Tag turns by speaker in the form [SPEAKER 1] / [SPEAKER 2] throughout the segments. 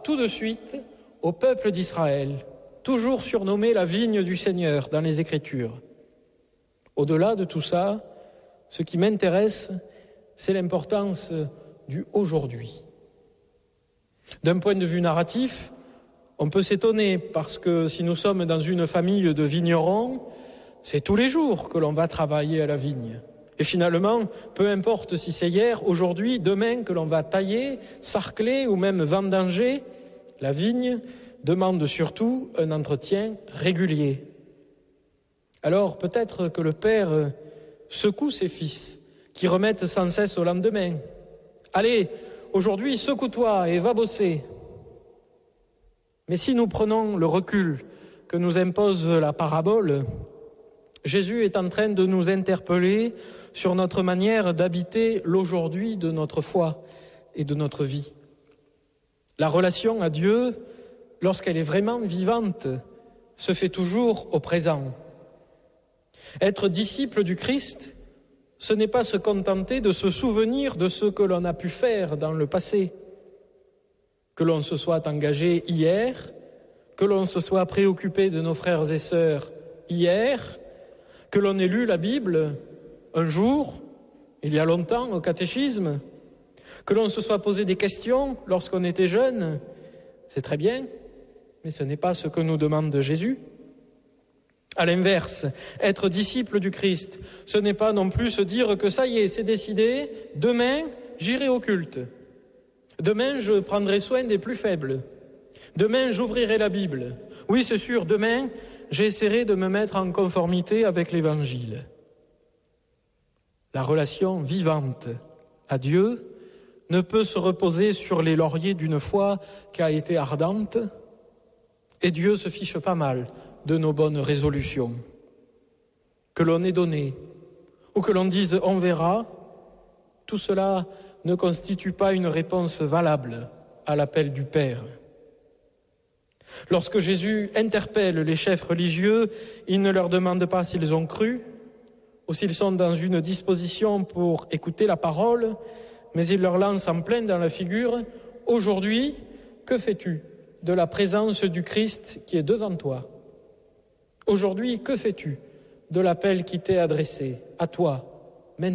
[SPEAKER 1] tout de suite au peuple d'Israël, toujours surnommé la vigne du Seigneur dans les Écritures. Au-delà de tout ça, ce qui m'intéresse, c'est l'importance du aujourd'hui. D'un point de vue narratif, on peut s'étonner parce que si nous sommes dans une famille de vignerons, c'est tous les jours que l'on va travailler à la vigne. Et finalement, peu importe si c'est hier, aujourd'hui, demain que l'on va tailler, sarcler ou même vendanger, la vigne demande surtout un entretien régulier. Alors peut-être que le père secoue ses fils, qui remettent sans cesse au lendemain. Allez, aujourd'hui, secoue-toi et va bosser. Mais si nous prenons le recul que nous impose la parabole, Jésus est en train de nous interpeller sur notre manière d'habiter l'aujourd'hui de notre foi et de notre vie. La relation à Dieu, lorsqu'elle est vraiment vivante, se fait toujours au présent. Être disciple du Christ, ce n'est pas se contenter de se souvenir de ce que l'on a pu faire dans le passé. Que l'on se soit engagé hier, que l'on se soit préoccupé de nos frères et sœurs hier, que l'on ait lu la Bible un jour, il y a longtemps, au catéchisme, que l'on se soit posé des questions lorsqu'on était jeune, c'est très bien, mais ce n'est pas ce que nous demande Jésus. À l'inverse, être disciple du Christ, ce n'est pas non plus se dire que ça y est, c'est décidé, demain, j'irai au culte. Demain, je prendrai soin des plus faibles. Demain, j'ouvrirai la Bible. Oui, c'est sûr, demain, j'essaierai de me mettre en conformité avec l'Évangile. La relation vivante à Dieu ne peut se reposer sur les lauriers d'une foi qui a été ardente, et Dieu se fiche pas mal de nos bonnes résolutions. Que l'on ait donné, ou que l'on dise « on verra », tout cela ne constitue pas une réponse valable à l'appel du Père. Lorsque Jésus interpelle les chefs religieux, il ne leur demande pas s'ils ont cru ou s'ils sont dans une disposition pour écouter la parole, mais il leur lance en plein dans la figure « Aujourd'hui, que fais-tu de la présence du Christ qui est devant toi ? Aujourd'hui, que fais-tu de l'appel qui t'est adressé à toi, maintenant ?»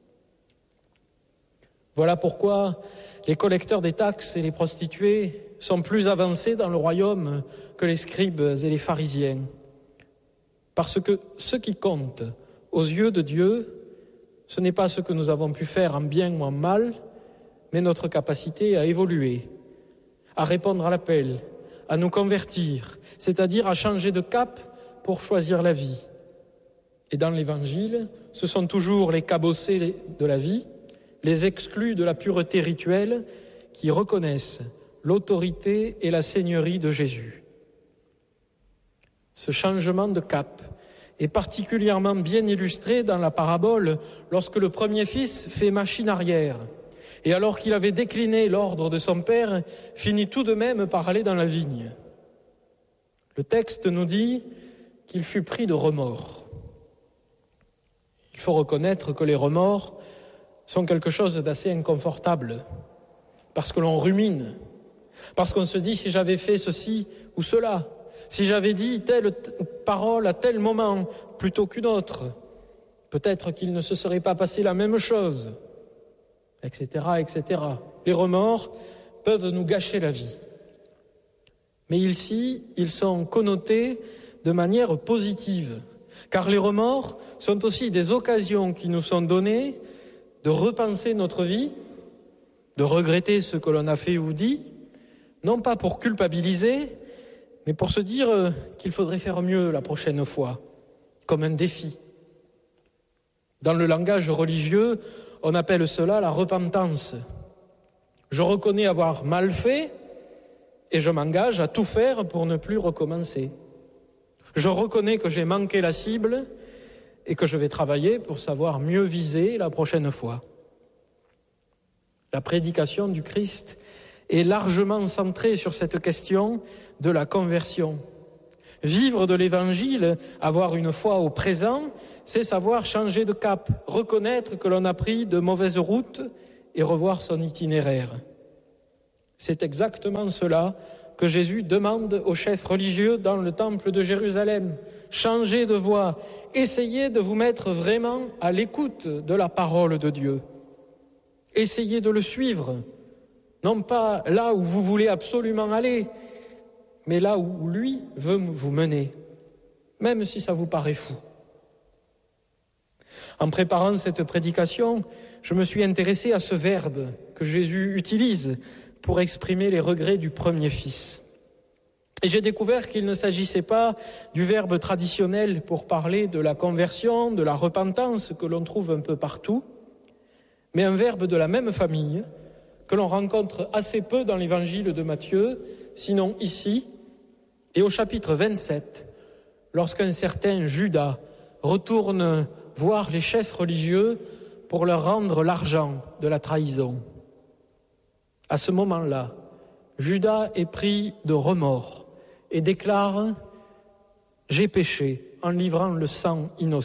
[SPEAKER 1] Voilà pourquoi les collecteurs des taxes et les prostituées sont plus avancés dans le royaume que les scribes et les pharisiens. Parce que ce qui compte aux yeux de Dieu, ce n'est pas ce que nous avons pu faire en bien ou en mal, mais notre capacité à évoluer, à répondre à l'appel, à nous convertir, c'est-à-dire à changer de cap pour choisir la vie. Et dans l'Évangile, ce sont toujours les cabossés de la vie, les exclus de la pureté rituelle qui reconnaissent l'autorité et la seigneurie de Jésus. Ce changement de cap est particulièrement bien illustré dans la parabole lorsque le premier fils fait machine arrière et alors qu'il avait décliné l'ordre de son père, finit tout de même par aller dans la vigne. Le texte nous dit qu'il fut pris de remords. Il faut reconnaître que les remords sont quelque chose d'assez inconfortable, parce que l'on rumine, parce qu'on se dit si j'avais fait ceci ou cela, si j'avais dit telle parole à tel moment plutôt qu'une autre, peut-être qu'il ne se serait pas passé la même chose, etc., etc. Les remords peuvent nous gâcher la vie. Mais ici, ils sont connotés de manière positive, car les remords sont aussi des occasions qui nous sont données de repenser notre vie, de regretter ce que l'on a fait ou dit, non pas pour culpabiliser, mais pour se dire qu'il faudrait faire mieux la prochaine fois, comme un défi. Dans le langage religieux, on appelle cela la repentance. Je reconnais avoir mal fait et je m'engage à tout faire pour ne plus recommencer. Je reconnais que j'ai manqué la cible et que je vais travailler pour savoir mieux viser la prochaine fois. La prédication du Christ est largement centrée sur cette question de la conversion. Vivre de l'Évangile, avoir une foi au présent, c'est savoir changer de cap, reconnaître que l'on a pris de mauvaises routes et revoir son itinéraire. C'est exactement cela que Jésus demande aux chefs religieux dans le temple de Jérusalem. Changez de voie, essayez de vous mettre vraiment à l'écoute de la parole de Dieu. Essayez de le suivre, non pas là où vous voulez absolument aller, mais là où lui veut vous mener, même si ça vous paraît fou. En préparant cette prédication, je me suis intéressé à ce verbe que Jésus utilise pour exprimer les regrets du premier fils. Et j'ai découvert qu'il ne s'agissait pas du verbe traditionnel pour parler de la conversion, de la repentance que l'on trouve un peu partout, mais un verbe de la même famille que l'on rencontre assez peu dans l'évangile de Matthieu, sinon ici, et au chapitre 27, lorsqu'un certain Judas retourne voir les chefs religieux pour leur rendre l'argent de la trahison. À ce moment-là, Judas est pris de remords et déclare « J'ai péché en livrant le sang innocent ».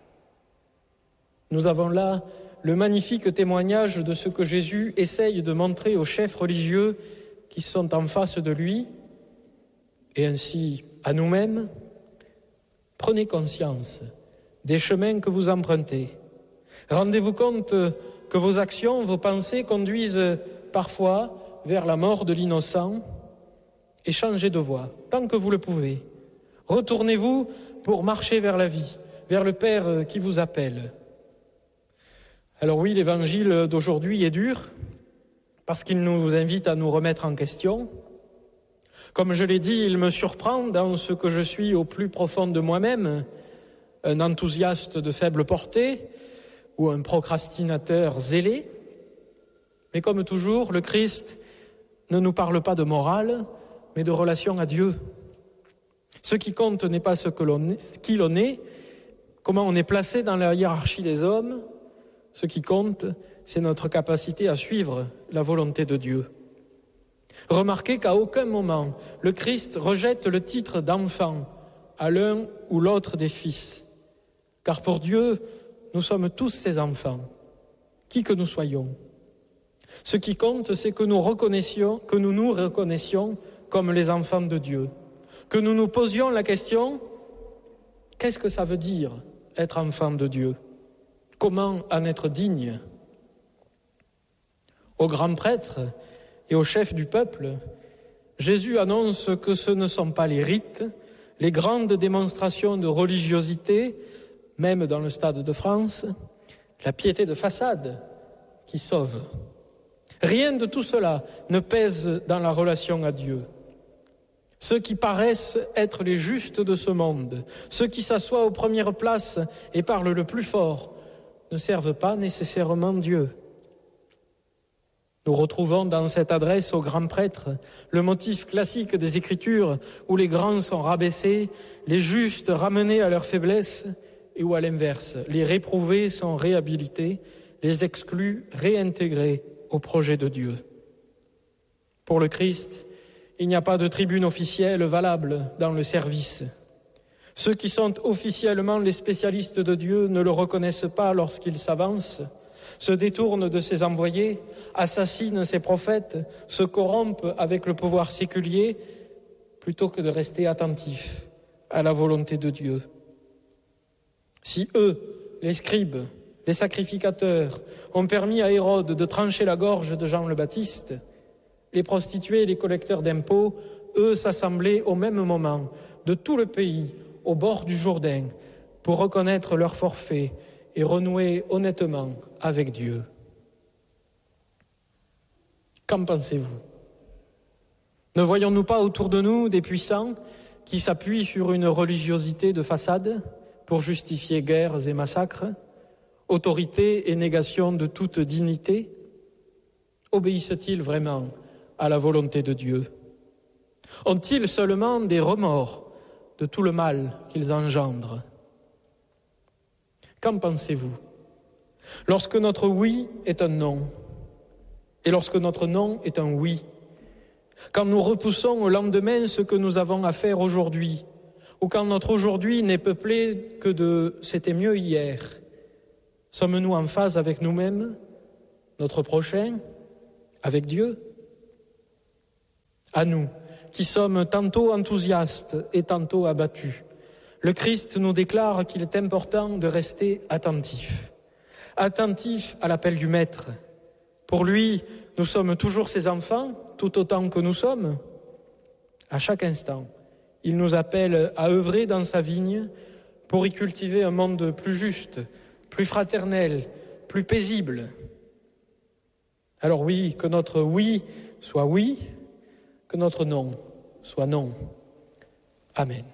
[SPEAKER 1] Nous avons là le magnifique témoignage de ce que Jésus essaye de montrer aux chefs religieux qui sont en face de lui, et ainsi à nous-mêmes. Prenez conscience des chemins que vous empruntez. Rendez-vous compte que vos actions, vos pensées conduisent parfois vers la mort de l'innocent, et changez de voie, tant que vous le pouvez. Retournez-vous pour marcher vers la vie, vers le Père qui vous appelle. Alors oui, l'évangile d'aujourd'hui est dur, parce qu'il nous invite à nous remettre en question. Comme je l'ai dit, il me surprend dans ce que je suis au plus profond de moi-même, un enthousiaste de faible portée ou un procrastinateur zélé. Mais comme toujours, le Christ ne nous parle pas de morale, mais de relation à Dieu. Ce qui compte n'est pas qui l'on est, comment on est placé dans la hiérarchie des hommes. Ce qui compte, c'est notre capacité à suivre la volonté de Dieu. Remarquez qu'à aucun moment, le Christ rejette le titre d'enfant à l'un ou l'autre des fils. Car pour Dieu, nous sommes tous ses enfants, qui que nous soyons. Ce qui compte, c'est que nous nous reconnaissions comme les enfants de Dieu. Que nous nous posions la question, qu'est-ce que ça veut dire être enfant de Dieu ? Comment en être digne ? Aux grands prêtres et aux chefs du peuple, Jésus annonce que ce ne sont pas les rites, les grandes démonstrations de religiosité, même dans le Stade de France, la piété de façade qui sauve. Rien de tout cela ne pèse dans la relation à Dieu. Ceux qui paraissent être les justes de ce monde, ceux qui s'assoient aux premières places et parlent le plus fort, ne servent pas nécessairement Dieu. Nous retrouvons dans cette adresse aux grands prêtres le motif classique des Écritures où les grands sont rabaissés, les justes ramenés à leur faiblesse et où à l'inverse, les réprouvés sont réhabilités, les exclus réintégrés au projet de Dieu. Pour le Christ, il n'y a pas de tribune officielle valable dans le service. Ceux qui sont officiellement les spécialistes de Dieu ne le reconnaissent pas lorsqu'il s'avance, se détournent de ses envoyés, assassinent ses prophètes, se corrompent avec le pouvoir séculier, plutôt que de rester attentifs à la volonté de Dieu. Si eux, les scribes, les sacrificateurs, ont permis à Hérode de trancher la gorge de Jean le Baptiste, les prostituées et les collecteurs d'impôts, eux, s'assemblaient au même moment de tout le pays, au bord du Jourdain, pour reconnaître leur forfait et renouer honnêtement avec Dieu. Qu'en pensez-vous ? Ne voyons-nous pas autour de nous des puissants qui s'appuient sur une religiosité de façade pour justifier guerres et massacres, autorité et négation de toute dignité ? Obéissent-ils vraiment à la volonté de Dieu ? Ont-ils seulement des remords de tout le mal qu'ils engendrent ? Qu'en pensez-vous ? Lorsque notre oui est un non, et lorsque notre non est un oui, quand nous repoussons au lendemain ce que nous avons à faire aujourd'hui, ou quand notre aujourd'hui n'est peuplé que de « c'était mieux hier », sommes-nous en phase avec nous-mêmes, notre prochain, avec Dieu ? À nous, qui sommes tantôt enthousiastes et tantôt abattus, le Christ nous déclare qu'il est important de rester attentifs à l'appel du Maître. Pour lui, nous sommes toujours ses enfants, tout autant que nous sommes. À chaque instant, il nous appelle à œuvrer dans sa vigne pour y cultiver un monde plus juste, plus fraternel, plus paisible. Alors oui, que notre oui soit oui, que notre non soit non. Amen.